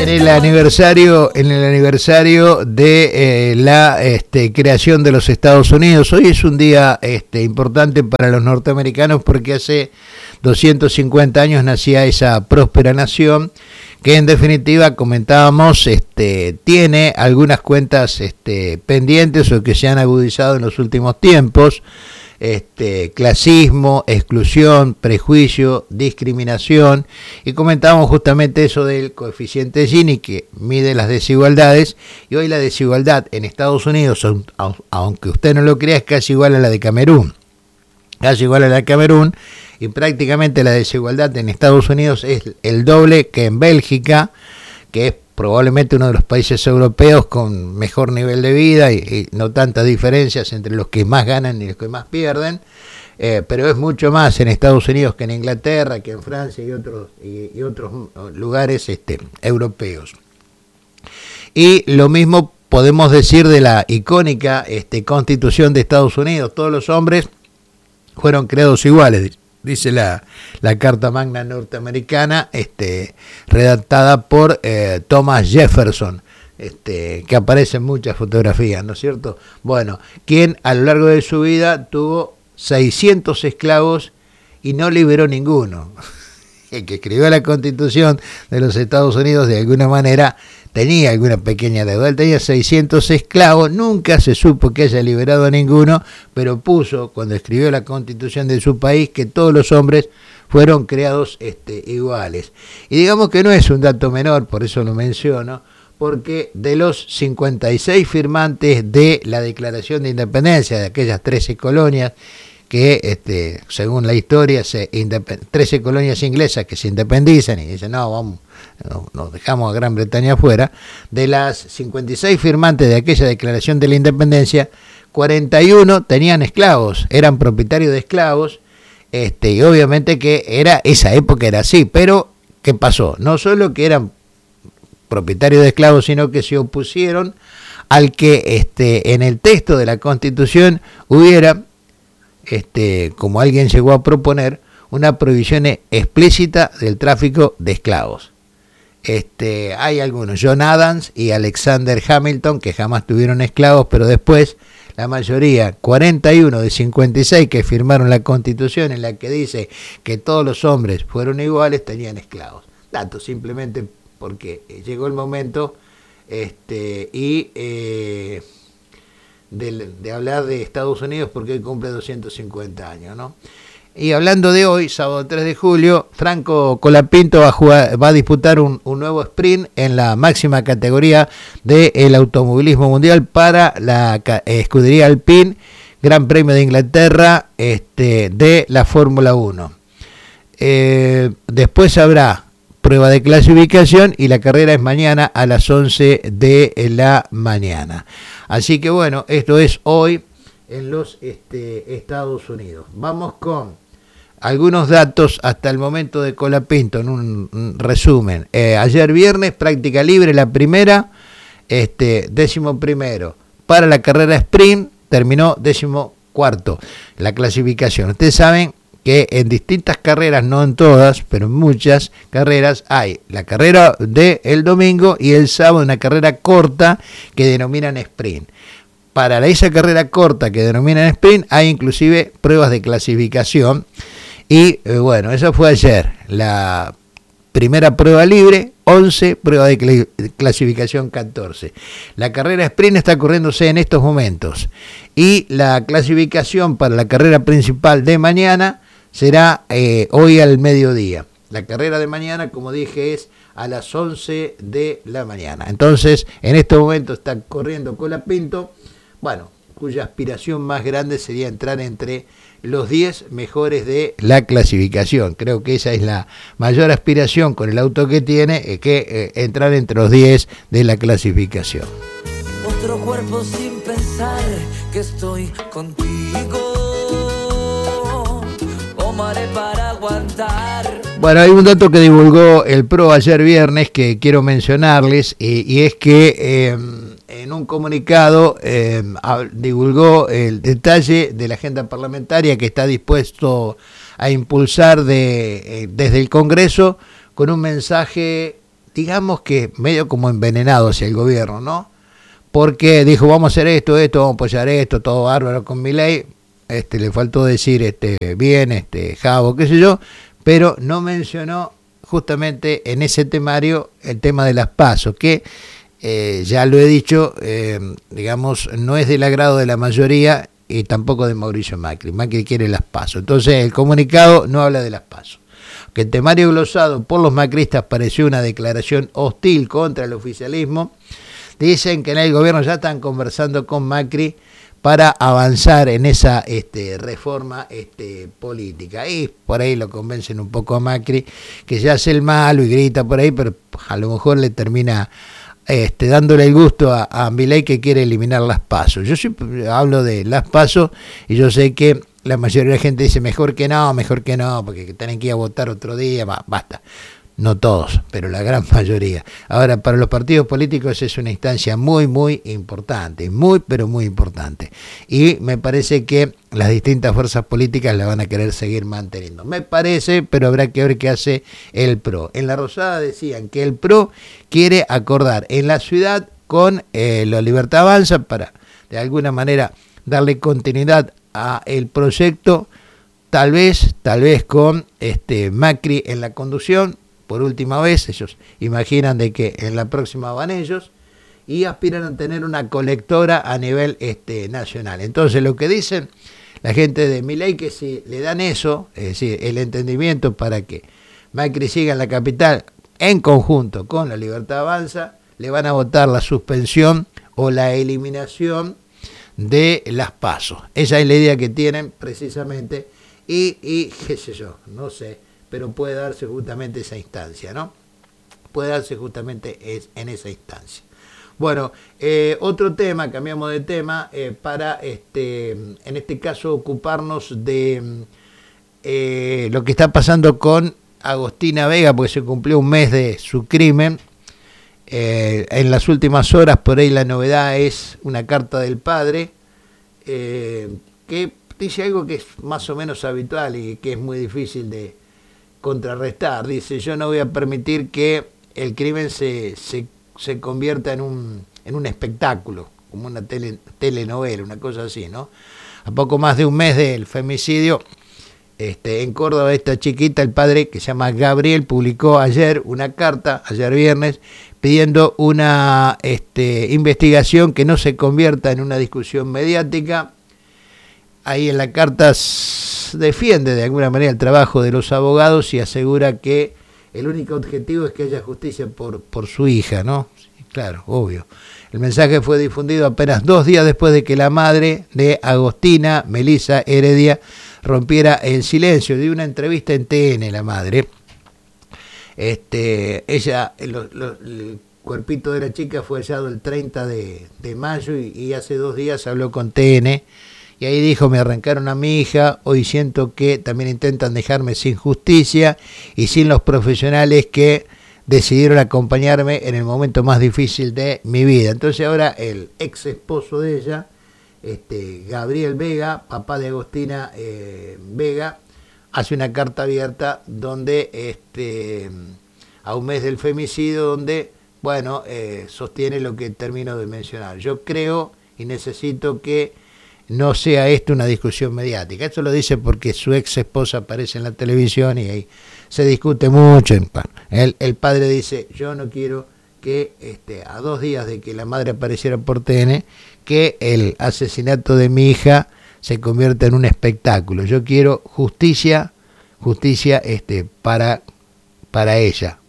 En el aniversario de la creación de los Estados Unidos. Hoy es un día importante para los norteamericanos porque hace 250 años nacía esa próspera nación que, en definitiva, comentábamos, tiene algunas cuentas pendientes o que se han agudizado en los últimos tiempos. Clasismo, exclusión, prejuicio, discriminación, y comentábamos justamente eso del coeficiente Gini que mide las desigualdades, y hoy la desigualdad en Estados Unidos, aunque usted no lo crea, es casi igual a la de Camerún, y prácticamente la desigualdad en Estados Unidos es el doble que en Bélgica, que es probablemente uno de los países europeos con mejor nivel de vida y no tantas diferencias entre los que más ganan y los que más pierden, pero es mucho más en Estados Unidos que en Inglaterra, que en Francia y otros lugares europeos. Y lo mismo podemos decir de la icónica Constitución de Estados Unidos. Todos los hombres fueron creados iguales, dice la Carta Magna norteamericana, redactada por Thomas Jefferson, que aparece en muchas fotografías, ¿no es cierto? Bueno, quien a lo largo de su vida tuvo 600 esclavos y no liberó ninguno. El que escribió la Constitución de los Estados Unidos, de alguna manera, tenía alguna pequeña deuda. Él tenía 600 esclavos, nunca se supo que haya liberado a ninguno, pero puso, cuando escribió la Constitución de su país, que todos los hombres fueron creados iguales. Y digamos que no es un dato menor, por eso lo menciono, porque de los 56 firmantes de la Declaración de Independencia, de aquellas 13 colonias, que según la historia, 13 colonias inglesas que se independizan y dicen, no, vamos, nos dejamos a Gran Bretaña afuera, de las 56 firmantes de aquella Declaración de la Independencia, 41 tenían esclavos, eran propietarios de esclavos, y obviamente que esa época era así, pero ¿qué pasó? No solo que eran propietarios de esclavos, sino que se opusieron al que en el texto de la Constitución hubiera, como alguien llegó a proponer, una prohibición explícita del tráfico de esclavos. Hay algunos, John Adams y Alexander Hamilton, que jamás tuvieron esclavos, pero después la mayoría, 41 de 56 que firmaron la Constitución en la que dice que todos los hombres fueron iguales, tenían esclavos. Dato simplemente porque llegó el momento de hablar de Estados Unidos porque hoy cumple 250 años, ¿no? Y hablando de hoy, sábado 3 de julio, Franco Colapinto va a disputar un nuevo sprint en la máxima categoría del automovilismo mundial para la escudería Alpine, Gran Premio de Inglaterra, de la Fórmula 1. Después habrá prueba de clasificación y la carrera es mañana a las 11 de la mañana. Así que bueno, esto es hoy en los Estados Unidos. Vamos con algunos datos hasta el momento de Colapinto en un resumen. Ayer viernes, práctica libre, la primera, 11º. Para la carrera sprint terminó 14º la clasificación. Ustedes saben que en distintas carreras, no en todas, pero en muchas carreras hay la carrera del domingo y el sábado una carrera corta que denominan sprint. Para esa carrera corta que denominan sprint hay inclusive pruebas de clasificación y bueno, esa fue ayer, la primera prueba libre, 11, prueba de clasificación 14. La carrera sprint está corriéndose en estos momentos y la clasificación para la carrera principal de mañana será hoy al mediodía. La carrera de mañana, como dije, es a las 11 de la mañana. Entonces, en este momento está corriendo Colapinto, bueno, cuya aspiración más grande sería entrar entre los 10 mejores de la clasificación. Creo que esa es la mayor aspiración con el auto que tiene, que entrar entre los 10 de la clasificación. Otro cuerpo sin pensar que estoy contigo. Para aguantar. Bueno, hay un dato que divulgó el PRO ayer viernes que quiero mencionarles y es que en un comunicado divulgó el detalle de la agenda parlamentaria que está dispuesto a impulsar desde el Congreso con un mensaje digamos que medio como envenenado hacia el gobierno, ¿no? Porque dijo, vamos a hacer esto, vamos a apoyar esto, todo bárbaro con Milei. Le faltó decir bien, Javo, qué sé yo, pero no mencionó justamente en ese temario el tema de las PASO, que ya lo he dicho, digamos, no es del agrado de la mayoría y tampoco de Mauricio Macri. Macri quiere las PASO. Entonces el comunicado no habla de las PASO. Que el temario glosado por los macristas pareció una declaración hostil contra el oficialismo. Dicen que en el gobierno ya están conversando con Macri para avanzar en esa reforma política. Y por ahí lo convencen un poco a Macri, que ya hace el malo y grita por ahí, pero a lo mejor le termina dándole el gusto a Milei, que quiere eliminar las PASO. Yo siempre hablo de las PASO y yo sé que la mayoría de la gente dice mejor que no, porque tienen que ir a votar otro día, basta. No todos, pero la gran mayoría. Ahora, para los partidos políticos es una instancia muy, muy importante, pero muy importante. Y me parece que las distintas fuerzas políticas la van a querer seguir manteniendo. Me parece, pero habrá que ver qué hace el PRO. En La Rosada decían que el PRO quiere acordar en la ciudad con la Libertad Avanza para, de alguna manera, darle continuidad a el proyecto, tal vez con Macri en la conducción. Por última vez, ellos imaginan de que en la próxima van ellos y aspiran a tener una colectora a nivel nacional. Entonces lo que dicen la gente de Milei, que si le dan eso, es decir, el entendimiento para que Macri siga en la capital en conjunto con la Libertad Avanza, le van a votar la suspensión o la eliminación de las PASO. Esa es la idea que tienen precisamente y qué sé yo, no sé, pero puede darse justamente esa instancia, ¿no? Puede darse justamente en esa instancia. Bueno, otro tema, cambiamos de tema, para en este caso ocuparnos de lo que está pasando con Agostina Vega, porque se cumplió un mes de su crimen. En las últimas horas, por ahí la novedad es una carta del padre, que dice algo que es más o menos habitual y que es muy difícil de contrarrestar. Dice, yo no voy a permitir que el crimen se convierta en un espectáculo, como una telenovela, una cosa así, ¿no? A poco más de un mes del femicidio, en Córdoba, esta chiquita, el padre, que se llama Gabriel, publicó ayer una carta, ayer viernes, pidiendo una investigación que no se convierta en una discusión mediática. Ahí en la carta defiende de alguna manera el trabajo de los abogados y asegura que el único objetivo es que haya justicia por su hija, ¿no? Sí, claro, obvio. El mensaje fue difundido apenas 2 días después de que la madre de Agostina, Melissa Heredia, rompiera el silencio. Dio una entrevista en TN, la madre. Ella, el cuerpito de la chica fue hallado el 30 de mayo y hace 2 días habló con TN. Y ahí dijo, me arrancaron a mi hija, hoy siento que también intentan dejarme sin justicia y sin los profesionales que decidieron acompañarme en el momento más difícil de mi vida. Entonces ahora el ex esposo de ella, Gabriel Vega, papá de Agostina Vega, hace una carta abierta donde a un mes del femicidio, donde, bueno, sostiene lo que termino de mencionar. Yo creo y necesito que no sea esto una discusión mediática. Esto lo dice porque su ex esposa aparece en la televisión y ahí se discute mucho. El padre dice, yo no quiero que a 2 días de que la madre apareciera por TN, que el asesinato de mi hija se convierta en un espectáculo. Yo quiero justicia para ella.